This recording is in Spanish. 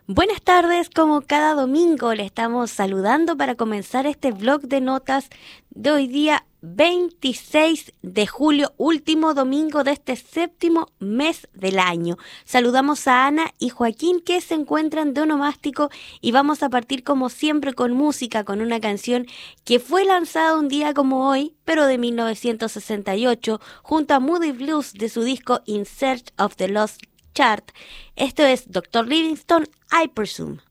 Buenas tardes, como cada domingo le estamos saludando para comenzar este blog de notas de hoy día 26 de julio, último domingo de este séptimo mes del año. Saludamos a Ana y Joaquín que se encuentran de onomástico y vamos a partir como siempre con música, con una canción que fue lanzada un día como hoy, pero de 1968, junto a Moody Blues de su disco In Search of the Lost Chart. Esto es Dr. Livingstone, I Presume.